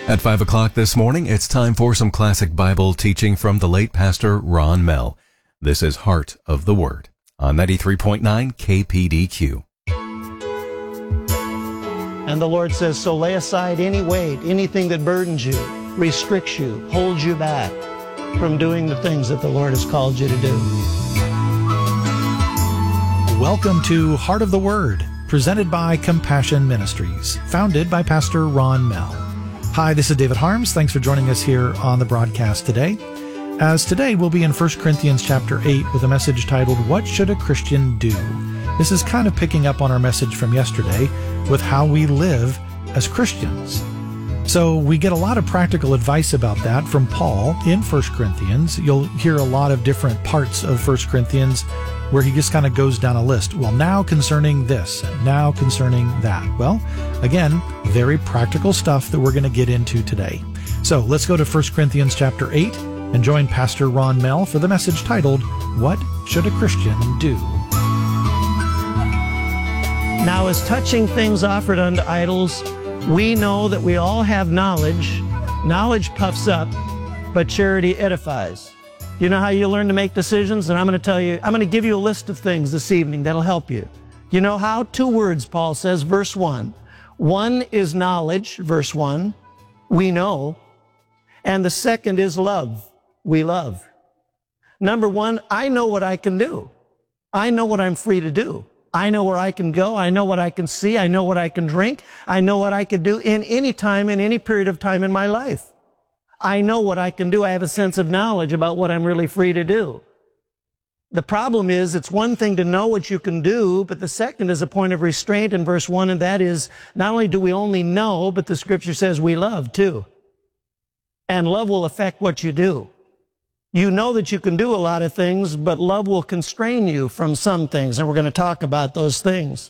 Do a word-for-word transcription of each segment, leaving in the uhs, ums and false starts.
At five o'clock this morning, it's time for some classic Bible teaching from the late Pastor Ron Mell. This is Heart of the Word on ninety-three point nine K P D Q. And the Lord says, so lay aside any weight, anything that burdens you, restricts you, holds you back from doing the things that the Lord has called you to do. Welcome to Heart of the Word, presented by Compassion Ministries, founded by Pastor Ron Mell. Hi, this is David Harms. Thanks for joining us here on the broadcast today. As today we'll be in First Corinthians chapter eight with a message titled, What Should a Christian Do? This is kind of picking up on our message from yesterday with how we live as Christians. So we get a lot of practical advice about that from Paul in First Corinthians. You'll hear a lot of different parts of First Corinthians where he just kind of goes down a list. Well, now concerning this, and now concerning that. Well, again, very practical stuff that we're going to get into today. So let's go to First Corinthians chapter eight and join Pastor Ron Mell for the message titled, What Should a Christian Do? Now, as touching things offered unto idols, we know that we all have knowledge. Knowledge puffs up, but charity edifies. You know how you learn to make decisions? And I'm going to tell you, I'm going to give you a list of things this evening that'll help you. You know how? Two words, Paul says, verse one. One is knowledge, verse one. We know. And the second is love. We love. Number one, I know what I can do. I know what I'm free to do. I know where I can go. I know what I can see. I know what I can drink. I know what I can do in any time, in any period of time in my life. I know what I can do. I have a sense of knowledge about what I'm really free to do. The problem is, it's one thing to know what you can do, but the second is a point of restraint in verse one, and that is, not only do we only know, but the scripture says we love too. And love will affect what you do. You know that you can do a lot of things, but love will constrain you from some things, and we're going to talk about those things.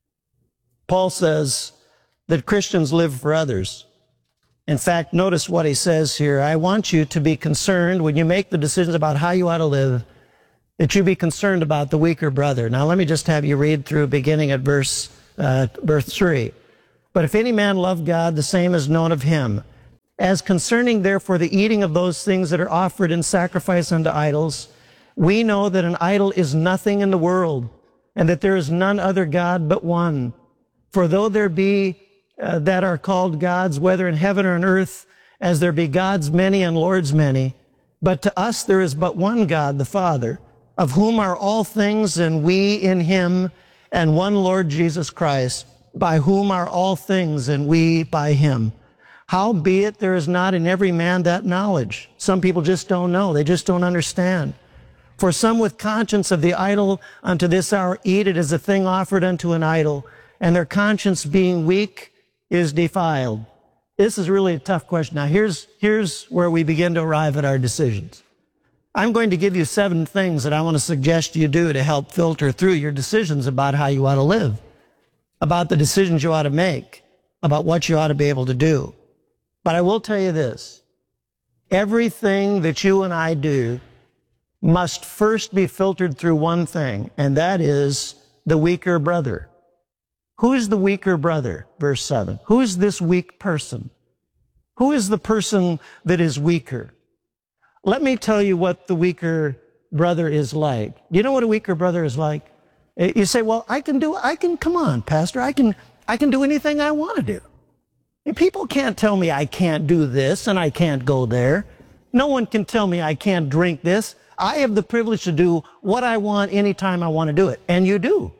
Paul says that Christians live for others. In fact, notice what he says here. I want you to be concerned when you make the decisions about how you ought to live, that you be concerned about the weaker brother. Now, let me just have you read through beginning at verse, uh, verse three. But if any man love God, the same is known of him. As concerning, therefore, the eating of those things that are offered in sacrifice unto idols, we know that an idol is nothing in the world, and that there is none other God but one. For though there be Uh, that are called gods, whether in heaven or on earth, as there be gods many and lords many. But to us there is but one God, the Father, of whom are all things, and we in him, and one Lord Jesus Christ, by whom are all things, and we by him. Howbeit there is not in every man that knowledge. Some people just don't know. They just don't understand. For some with conscience of the idol unto this hour eat it as a thing offered unto an idol, and their conscience being weak is defiled. This is really a tough question. Now, here's, here's where we begin to arrive at our decisions. I'm going to give you seven things that I want to suggest you do to help filter through your decisions about how you ought to live, about the decisions you ought to make, about what you ought to be able to do. But I will tell you this. Everything that you and I do must first be filtered through one thing, and that is the weaker brother. Who is the weaker brother? Verse seven. Who is this weak person? Who is the person that is weaker? Let me tell you what the weaker brother is like. You know what a weaker brother is like? You say, well, I can do, I can, come on, Pastor, I can, I can do anything I want to do. And people can't tell me I can't do this and I can't go there. No one can tell me I can't drink this. I have the privilege to do what I want anytime I want to do it. And you do.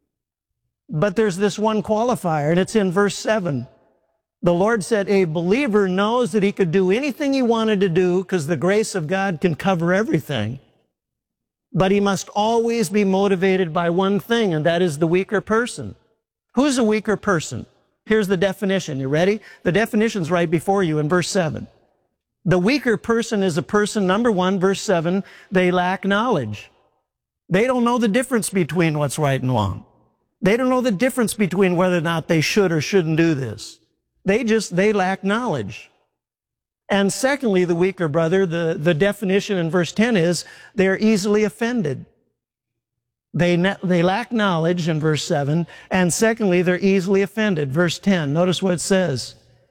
But there's this one qualifier, and it's in verse seven. The Lord said a believer knows that he could do anything he wanted to do because the grace of God can cover everything. But he must always be motivated by one thing, and that is the weaker person. Who's a weaker person? Here's the definition. You ready? The definition's right before you in verse seven. The weaker person is a person, number one, verse seven, they lack knowledge. They don't know the difference between what's right and wrong. They don't know the difference between whether or not they should or shouldn't do this. They just, they lack knowledge. And secondly, the weaker brother, the, the definition in verse ten is they're easily offended. They, they lack knowledge in verse seven. And secondly, they're easily offended. Verse ten, notice what it says.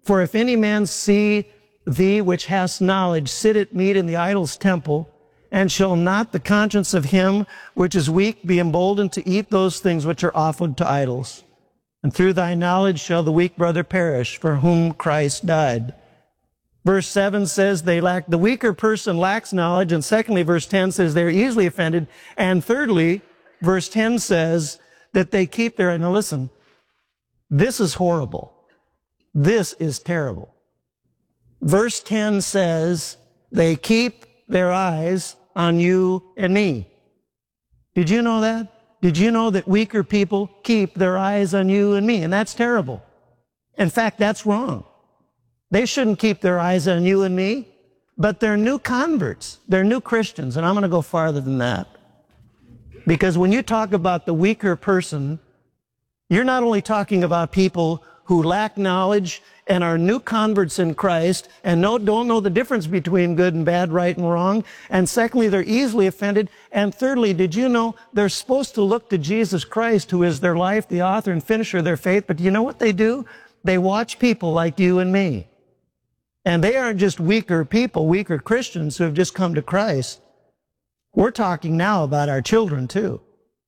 For if any man see thee which hast knowledge sit at meat in the idol's temple, and shall not the conscience of him which is weak be emboldened to eat those things which are offered to idols? And through thy knowledge shall the weak brother perish, for whom Christ died. Verse seven says they lack, the weaker person lacks knowledge. And secondly, verse ten says they're easily offended. And thirdly, verse ten says that they keep their, now listen, this is horrible. This is terrible. Verse ten says they keep their eyes on you and me. Did you know that? Did you know that weaker people keep their eyes on you and me? And that's terrible. In fact, that's wrong. They shouldn't keep their eyes on you and me, but they're new converts. They're new Christians, and I'm going to go farther than that. Because when you talk about the weaker person, you're not only talking about people who lack knowledge and are new converts in Christ and know, don't know the difference between good and bad, right and wrong. And secondly, they're easily offended. And thirdly, did you know they're supposed to look to Jesus Christ, who is their life, the author and finisher of their faith. But do you know what they do? They watch people like you and me. And they aren't just weaker people, weaker Christians who have just come to Christ. We're talking now about our children too.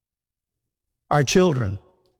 Our children.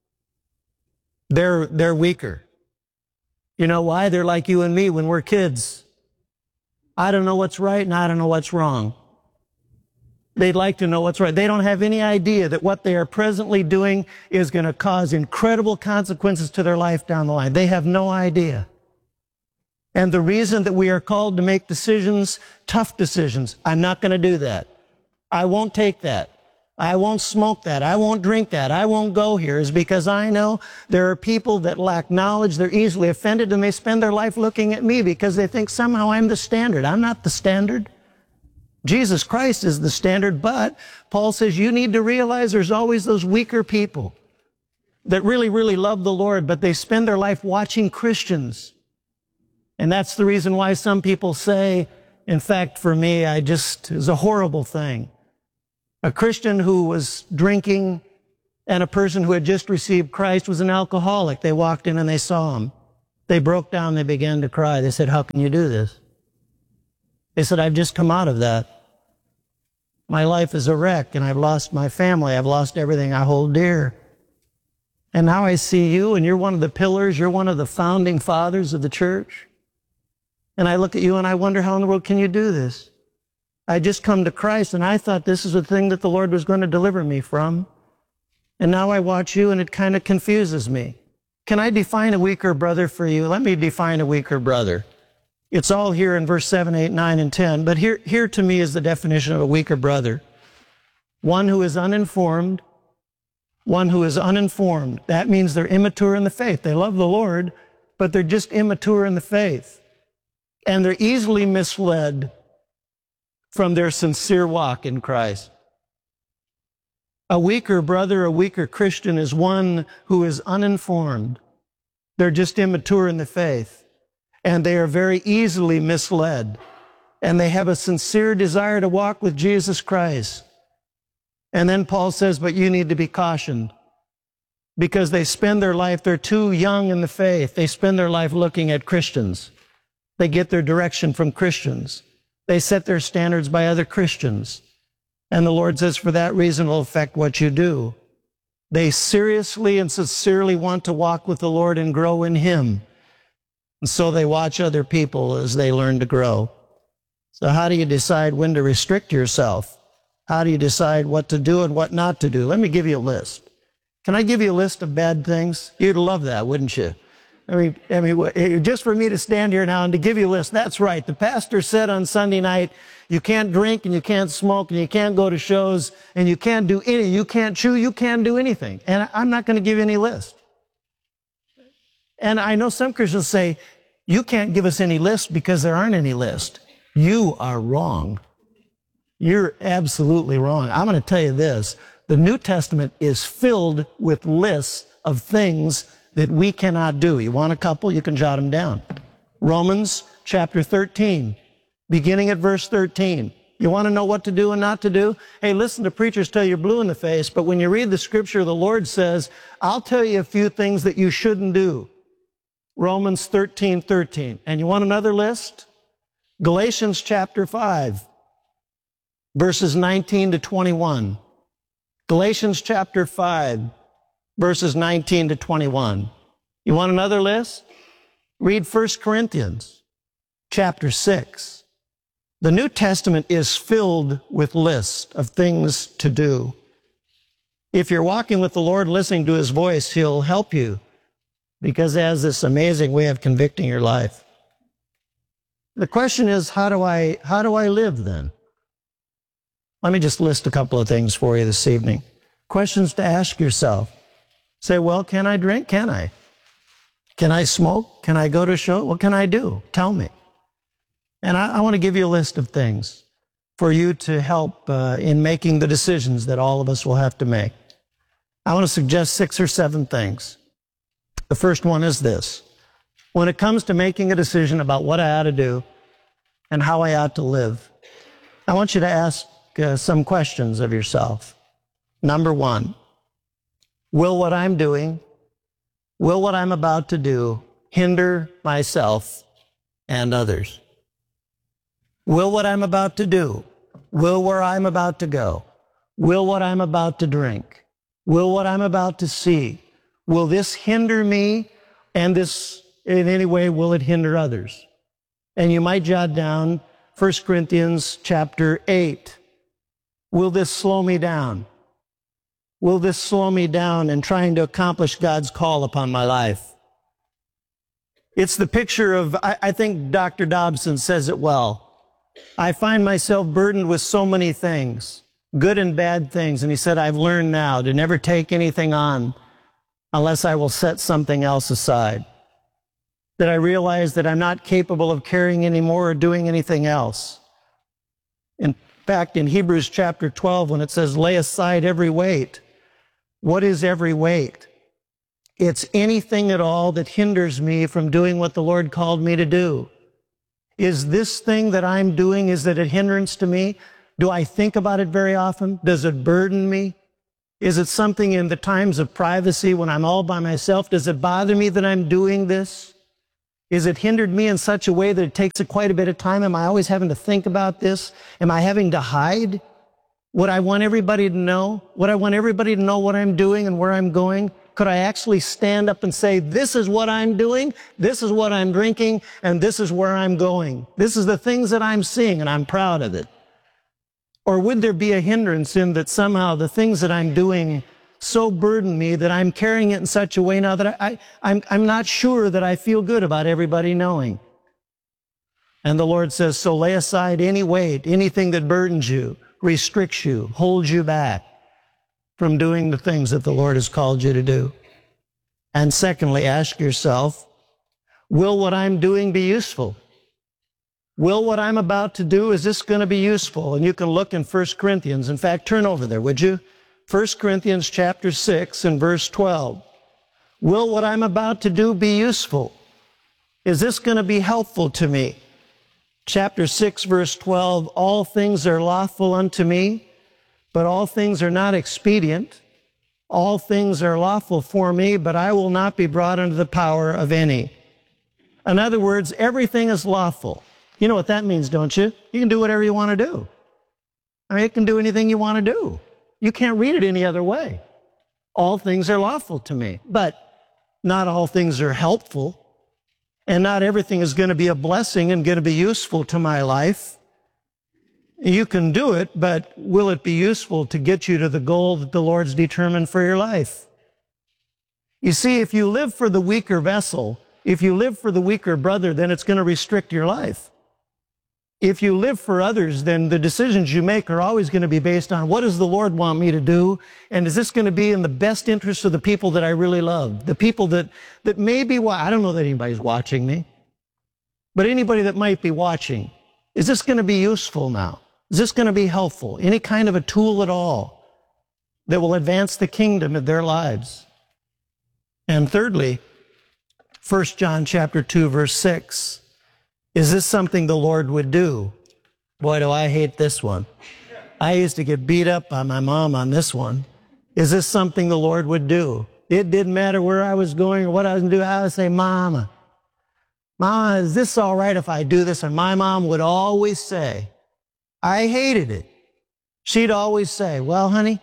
They're, they're weaker. You know why? They're like you and me when we're kids. I don't know what's right and I don't know what's wrong. They'd like to know what's right. They don't have any idea that what they are presently doing is going to cause incredible consequences to their life down the line. They have no idea. And the reason that we are called to make decisions, tough decisions, I'm not going to do that. I won't take that. I won't smoke that. I won't drink that. I won't go here, is because I know there are people that lack knowledge. They're easily offended, and they spend their life looking at me because they think somehow I'm the standard. I'm not the standard. Jesus Christ is the standard, but Paul says you need to realize there's always those weaker people that really, really love the Lord, but they spend their life watching Christians. And that's the reason why some people say, in fact, for me, I just, it's a horrible thing. A Christian who was drinking and a person who had just received Christ was an alcoholic. They walked in and they saw him. They broke down. They began to cry. They said, how can you do this? They said, I've just come out of that. My life is a wreck and I've lost my family. I've lost everything I hold dear. And now I see you and you're one of the pillars. You're one of the founding fathers of the church. And I look at you and I wonder, how in the world can you do this? I just come to Christ, and I thought this is the thing that the Lord was going to deliver me from. And now I watch you, and it kind of confuses me. Can I define a weaker brother for you? Let me define a weaker brother. It's all here in verse seven, eight, nine, and ten. But here, here to me is the definition of a weaker brother. One who is uninformed. One who is uninformed. That means they're immature in the faith. They love the Lord, but they're just immature in the faith. And they're easily misled from their sincere walk in Christ. A weaker brother, a weaker Christian is one who is uninformed. They're just immature in the faith, and they are very easily misled, and they have a sincere desire to walk with Jesus Christ. And then Paul says, but you need to be cautioned, because they spend their life, they're too young in the faith. They spend their life looking at Christians. They get their direction from Christians. They set their standards by other Christians. And the Lord says, for that reason, it will affect what you do. They seriously and sincerely want to walk with the Lord and grow in Him. And so they watch other people as they learn to grow. So how do you decide when to restrict yourself? How do you decide what to do and what not to do? Let me give you a list. Can I give you a list of bad things? You'd love that, wouldn't you? I mean, I mean, just for me to stand here now and to give you a list, that's right. The pastor said on Sunday night, you can't drink and you can't smoke and you can't go to shows and you can't do any, you can't chew, you can't do anything. And I'm not going to give you any list. And I know some Christians say, you can't give us any list because there aren't any list. You are wrong. You're absolutely wrong. I'm going to tell you this. The New Testament is filled with lists of things that we cannot do. You want a couple? You can jot them down. Romans chapter thirteen, beginning at verse thirteen. You want to know what to do and not to do? Hey, listen to preachers tell you you're blue in the face, but when you read the scripture, the Lord says, I'll tell you a few things that you shouldn't do. Romans thirteen thirteen. And you want another list? Galatians chapter five, verses nineteen to twenty-one. Galatians chapter five, verses nineteen to twenty-one. You want another list? Read First Corinthians chapter six. The New Testament is filled with lists of things to do. If you're walking with the Lord, listening to his voice, he'll help you because he has this amazing way of convicting your life. The question is, how do I, how do I live then? Let me just list a couple of things for you this evening. Questions to ask yourself. Say, well, can I drink? Can I? Can I smoke? Can I go to a show? What can I do? Tell me. And I, I want to give you a list of things for you to help uh, in making the decisions that all of us will have to make. I want to suggest six or seven things. The first one is this. When it comes to making a decision about what I ought to do and how I ought to live, I want you to ask uh, some questions of yourself. Number one, will what I'm doing, will what I'm about to do hinder myself and others? Will what I'm about to do, will where I'm about to go, will what I'm about to drink, will what I'm about to see, will this hinder me, and this, in any way, will it hinder others? And you might jot down First Corinthians chapter eight. Will this slow me down? Will this slow me down in trying to accomplish God's call upon my life? It's the picture of, I, I think Doctor Dobson says it well. I find myself burdened with so many things, good and bad things. And he said, I've learned now to never take anything on unless I will set something else aside. That I realize that I'm not capable of carrying any more or doing anything else. In fact, in Hebrews chapter twelve, when it says, lay aside every weight, what is every weight? It's anything at all that hinders me from doing what the Lord called me to do. Is this thing that I'm doing, is it a hindrance to me? Do I think about it very often? Does it burden me? Is it something in the times of privacy when I'm all by myself? Does it bother me that I'm doing this? Is it hindered me in such a way that it takes quite a bit of time? Am I always having to think about this? Am I having to hide what I want everybody to know? Would I want everybody to know what I'm doing and where I'm going? Could I actually stand up and say, this is what I'm doing, this is what I'm drinking, and this is where I'm going? This is the things that I'm seeing, and I'm proud of it. Or would there be a hindrance in that somehow the things that I'm doing so burden me that I'm carrying it in such a way now that I, I, I'm, I'm not sure that I feel good about everybody knowing? And the Lord says, so lay aside any weight, anything that burdens you, restricts you, holds you back from doing the things that the Lord has called you to do. And secondly, ask yourself, will what I'm doing be useful? Will what I'm about to do, is this going to be useful? And you can look in First Corinthians. In fact, turn over there, would you? First Corinthians chapter six and verse twelve. Will what I'm about to do be useful? Is this going to be helpful to me? Chapter six, verse twelve, all things are lawful unto me, but all things are not expedient. All things are lawful for me, but I will not be brought under the power of any. In other words, everything is lawful. You know what that means, don't you? You can do whatever you want to do. I mean, you can do anything you want to do. You can't read it any other way. All things are lawful to me, but not all things are helpful, and not everything is going to be a blessing and going to be useful to my life. You can do it, but will it be useful to get you to the goal that the Lord's determined for your life? You see, if you live for the weaker vessel, if you live for the weaker brother, then it's going to restrict your life. If you live for others, then the decisions you make are always going to be based on what does the Lord want me to do? And is this going to be in the best interest of the people that I really love? The people that, that maybe, I don't know that anybody's watching me, but anybody that might be watching, is this going to be useful now? Is this going to be helpful? Any kind of a tool at all that will advance the kingdom of their lives? And thirdly, First John chapter two, verse six. Is this something the Lord would do? Boy, do I hate this one. I used to get beat up by my mom on this one. Is this something the Lord would do? It didn't matter where I was going or what I was going to do. I would say, Mama, Mama, is this all right if I do this? And my mom would always say, I hated it. She'd always say, well, honey,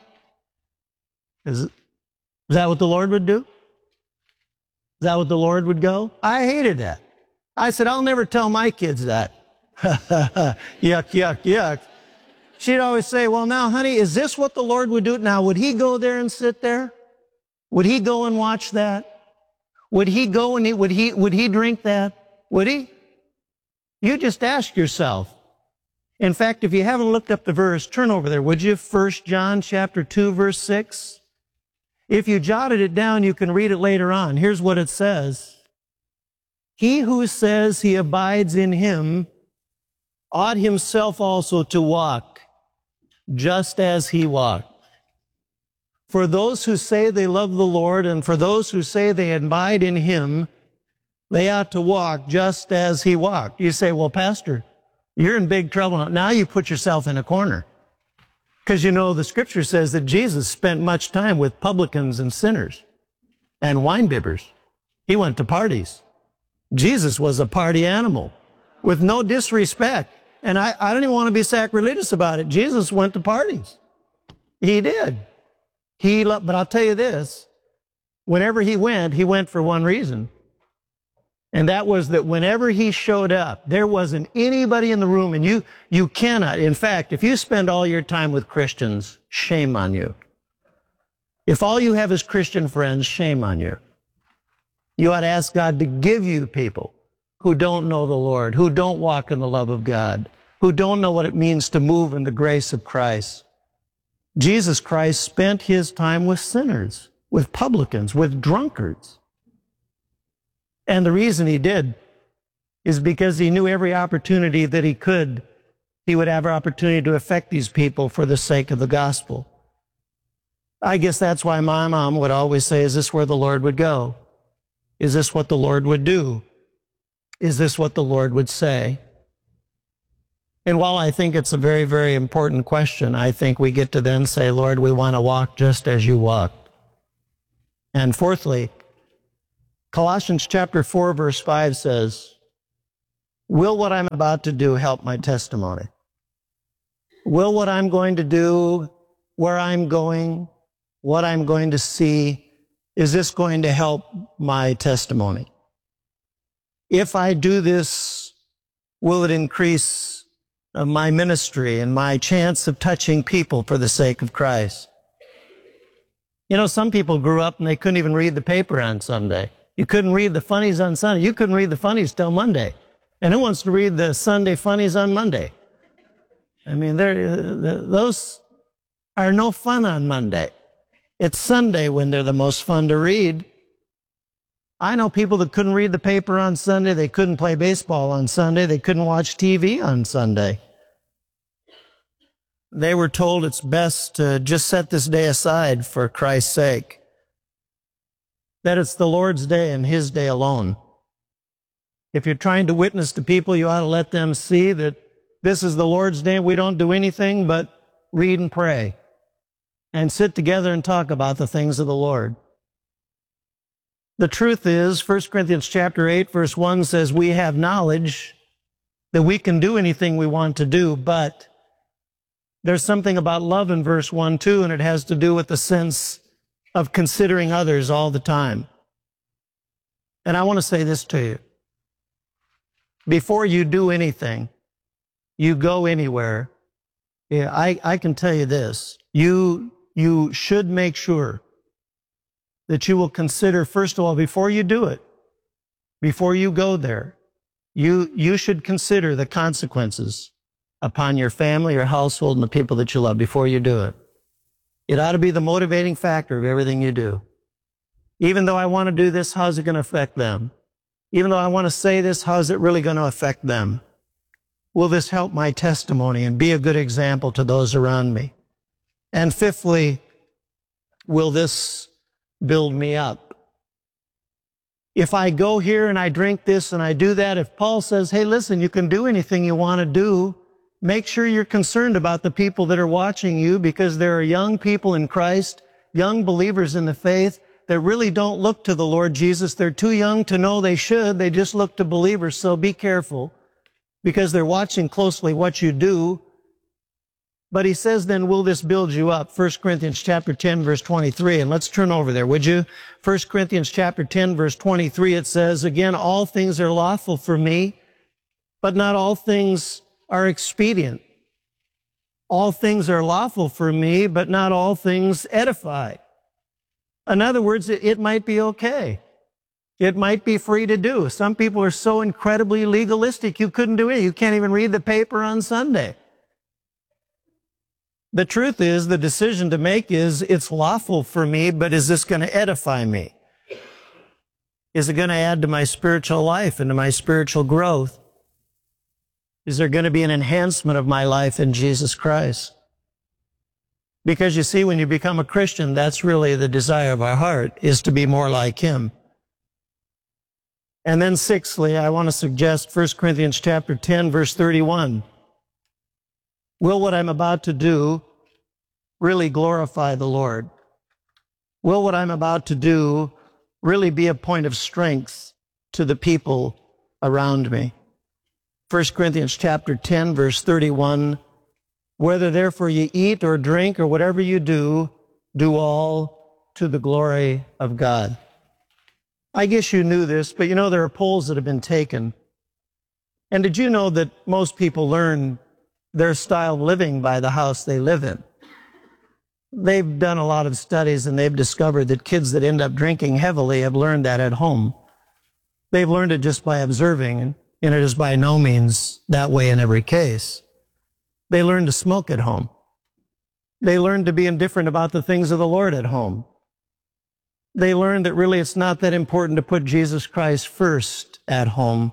is, is that what the Lord would do? Is that what the Lord would go? I hated that. I said, I'll never tell my kids that. Yuck, yuck, yuck. She'd always say, well, now, honey, is this what the Lord would do? Now, would he go there and sit there? Would he go and watch that? Would he go and he, would he, would he drink that? Would he? You just ask yourself. In fact, if you haven't looked up the verse, turn over there, would you? First John chapter two, verse six. If you jotted it down, you can read it later on. Here's what it says. He who says he abides in him ought himself also to walk just as he walked. For those who say they love the Lord and for those who say they abide in him, they ought to walk just as he walked. You say, well, Pastor, you're in big trouble. Now you put yourself in a corner. Because you know the scripture says that Jesus spent much time with publicans and sinners and winebibbers. He went to parties. Jesus was a party animal with no disrespect. And I, I don't even want to be sacrilegious about it. Jesus went to parties. He did. He loved, but I'll tell you this, whenever he went, he went for one reason. And that was that whenever he showed up, there wasn't anybody in the room, and you, you cannot. In fact, if you spend all your time with Christians, shame on you. If all you have is Christian friends, shame on you. You ought to ask God to give you people who don't know the Lord, who don't walk in the love of God, who don't know what it means to move in the grace of Christ. Jesus Christ spent his time with sinners, with publicans, with drunkards. And the reason he did is because he knew every opportunity that he could, he would have an opportunity to affect these people for the sake of the gospel. I guess that's why my mom would always say, is this where the Lord would go? Is this what the Lord would do? Is this what the Lord would say? And while I think it's a very, very important question, I think we get to then say, Lord, we want to walk just as you walked. And fourthly, Colossians chapter four, verse five says, will what I'm about to do help my testimony? Will what I'm going to do, where I'm going, what I'm going to see, is this going to help my testimony? If I do this, will it increase my ministry and my chance of touching people for the sake of Christ? You know, some people grew up and they couldn't even read the paper on Sunday. You couldn't read the funnies on Sunday. You couldn't read the funnies till Monday. And who wants to read the Sunday funnies on Monday? I mean, those are no fun on Monday. It's Sunday when they're the most fun to read. I know people that couldn't read the paper on Sunday. They couldn't play baseball on Sunday. They couldn't watch T V on Sunday. They were told it's best to just set this day aside for Christ's sake. That it's the Lord's day and his day alone. If you're trying to witness to people, you ought to let them see that this is the Lord's day. We don't do anything but read and pray and sit together and talk about the things of the Lord. The truth is, First Corinthians chapter eight, verse one says, we have knowledge that we can do anything we want to do, but there's something about love in verse one too, and it has to do with the sense of considering others all the time. And I want to say this to you. Before you do anything, you go anywhere, yeah, I, I can tell you this. You, you should make sure that you will consider, first of all, before you do it, before you go there, you, you should consider the consequences upon your family, your household, and the people that you love before you do it. It ought to be the motivating factor of everything you do. Even though I want to do this, how's it going to affect them? Even though I want to say this, how's it really going to affect them? Will this help my testimony and be a good example to those around me? And fifthly, will this build me up? If I go here and I drink this and I do that, if Paul says, hey, listen, you can do anything you want to do, make sure you're concerned about the people that are watching you, because there are young people in Christ, young believers in the faith that really don't look to the Lord Jesus. They're too young to know they should. They just look to believers. So be careful, because they're watching closely what you do. But he says, then will this build you up? First Corinthians chapter ten, verse twenty-three. And let's turn over there, would you? First Corinthians chapter ten, verse twenty-three, it says, again, all things are lawful for me, but not all things are expedient. All things are lawful for me, but not all things edify. In other words, it, it might be okay. It might be free to do. Some people are so incredibly legalistic, you couldn't do it. You can't even read the paper on Sunday. The truth is, the decision to make is, it's lawful for me, but is this going to edify me? Is it going to add to my spiritual life and to my spiritual growth? Is there going to be an enhancement of my life in Jesus Christ? Because you see, when you become a Christian, that's really the desire of our heart, is to be more like Him. And then sixthly, I want to suggest First Corinthians chapter ten, verse thirty-one. Will what I'm about to do really glorify the Lord? Will what I'm about to do really be a point of strength to the people around me? First Corinthians chapter ten, verse thirty-one, whether therefore you eat or drink or whatever you do, do all to the glory of God. I guess you knew this, but you know there are polls that have been taken. And did you know that most people learn their style of living by the house they live in? They've done a lot of studies, and they've discovered that kids that end up drinking heavily have learned that at home. They've learned it just by observing, and it is by no means that way in every case. They learn to smoke at home. They learn to be indifferent about the things of the Lord at home. They learn that really it's not that important to put Jesus Christ first at home.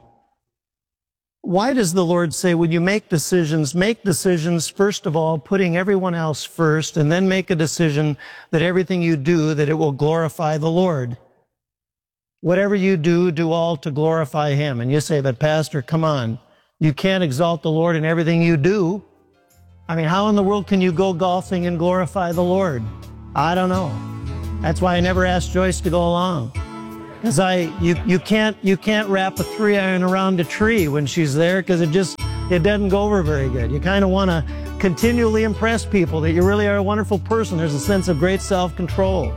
Why does the Lord say, when you make decisions, make decisions, first of all, putting everyone else first, and then make a decision that everything you do, that it will glorify the Lord? Whatever you do, do all to glorify Him. And you say, but Pastor, come on. You can't exalt the Lord in everything you do. I mean, how in the world can you go golfing and glorify the Lord? I don't know. That's why I never asked Joyce to go along. Because I, you, you can't, you can't wrap a three iron around a tree when she's there, because it just, it doesn't go over very good. You kind of want to continually impress people that you really are a wonderful person. There's a sense of great self-control.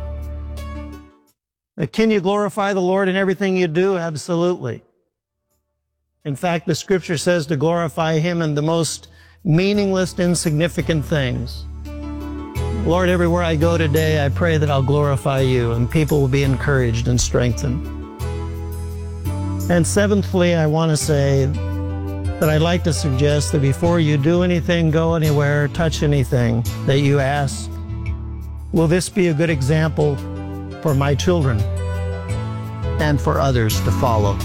Can you glorify the Lord in everything you do? Absolutely. In fact, the Scripture says to glorify Him in the most meaningless, insignificant things. Lord, everywhere I go today, I pray that I'll glorify You, and people will be encouraged and strengthened. And seventhly, I want to say that I'd like to suggest that before you do anything, go anywhere, touch anything, that you ask, will this be a good example for my children and for others to follow?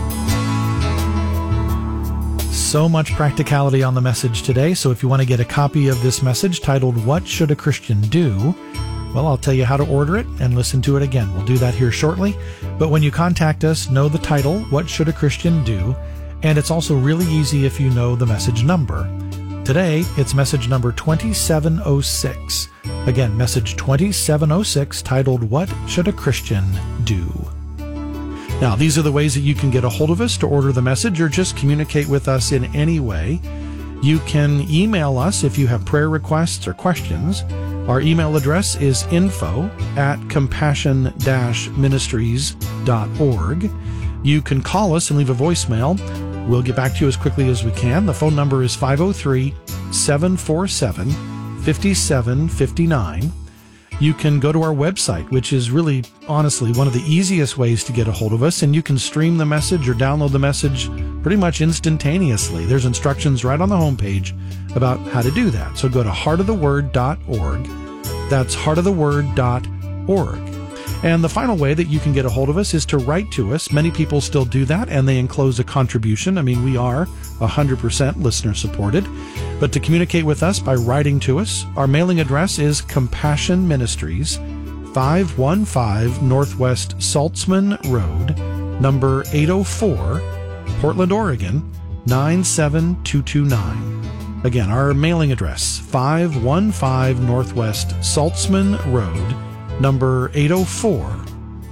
So much practicality on the message today. So if you want to get a copy of this message titled, What Should a Christian Do? Well, I'll tell you how to order it and listen to it again. We'll do that here shortly. But when you contact us, know the title, What Should a Christian Do? And it's also really easy if you know the message number. Today, it's message number twenty-seven oh six. Again, message twenty-seven oh six, titled, What Should a Christian Do? Now, these are the ways that you can get a hold of us to order the message or just communicate with us in any way. You can email us if you have prayer requests or questions. Our email address is info at compassion dash ministries dot org. You can call us and leave a voicemail. We'll get back to you as quickly as we can. The phone number is five oh three, seven four seven, five seven five nine. You can go to our website, which is really, honestly, one of the easiest ways to get a hold of us, and you can stream the message or download the message pretty much instantaneously. There's instructions right on the homepage about how to do that. So go to heart of the word dot org. That's heart of the word dot org. And the final way that you can get a hold of us is to write to us. Many people still do that, and they enclose a contribution. I mean, we are one hundred percent listener supported. But to communicate with us by writing to us, our mailing address is Compassion Ministries, five one five Northwest Saltzman Road, number eight oh four, Portland, Oregon, nine seven two two nine. Again, our mailing address, five one five Northwest Saltzman Road, number eight oh four,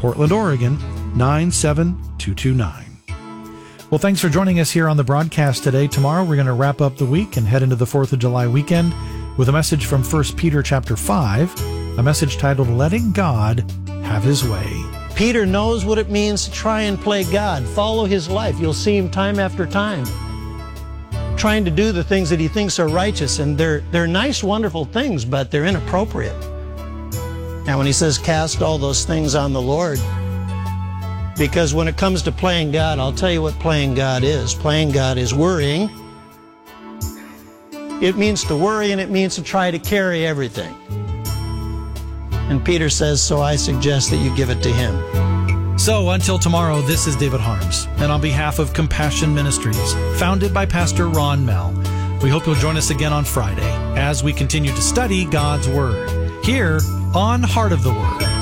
Portland, Oregon, nine seven two two nine. Well, thanks for joining us here on the broadcast today. Tomorrow we're going to wrap up the week and head into the fourth of July weekend with a message from First Peter chapter five, a message titled, Letting God Have His Way. Peter knows what it means to try and play God. Follow his life. You'll see him time after time trying to do the things that he thinks are righteous, and they're, they're nice, wonderful things, but they're inappropriate. And when he says cast all those things on the Lord, because when it comes to playing God, I'll tell you what playing God is. Playing God is worrying. It means to worry, and it means to try to carry everything. And Peter says, so I suggest that you give it to him. So until tomorrow, this is David Harms, and on behalf of Compassion Ministries, founded by Pastor Ron Mell, we hope you'll join us again on Friday as we continue to study God's Word here on Heart of the Word.